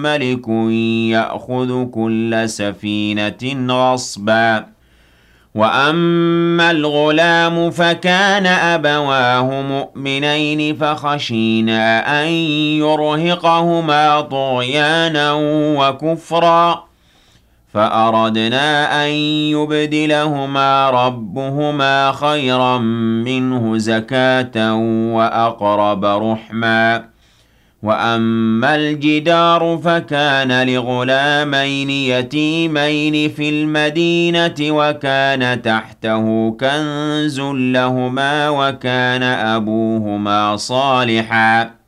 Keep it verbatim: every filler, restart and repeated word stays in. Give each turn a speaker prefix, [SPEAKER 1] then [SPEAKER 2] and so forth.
[SPEAKER 1] ملك يأخذ كل سفينة غصبا وأما الغلام فكان أبواه مؤمنين فخشينا أن يرهقهما طغيانا وكفرا فأردنا أن يبدلهما ربهما خيرا منه زكاة وأقرب رحما وأما الجدار فكان لغلامين يتيمين في المدينة وكان تحته كنز لهما وكان أبوهما صالحا